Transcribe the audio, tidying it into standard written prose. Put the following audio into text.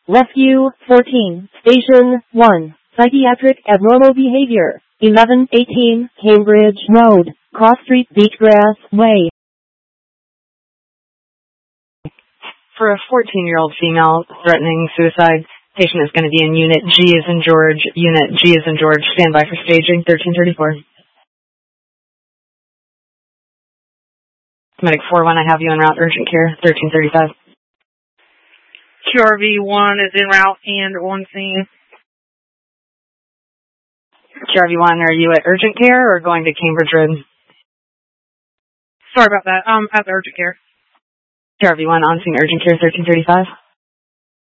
Rescue 14, Station 1, Psychiatric Abnormal Behavior, 1118 Cambridge Road, Cross Street, Beachgrass Way. For a 14-year-old female threatening suicide, patient is going to be in Unit G as in George. Unit G as in George. Stand by for staging. 1334. Medic 4-1, I have you en route. Urgent care. 1335. QRV-1 is en route and on scene. QRV-1, are you at urgent care or going to Cambridge Road? Sorry about that. At the urgent care. QRV-1, on scene urgent care. 1335.